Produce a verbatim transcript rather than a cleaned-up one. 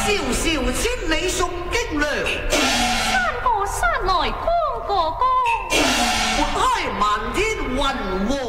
笑笑千里送京凉。 山过山来光过江， 拨开漫天云和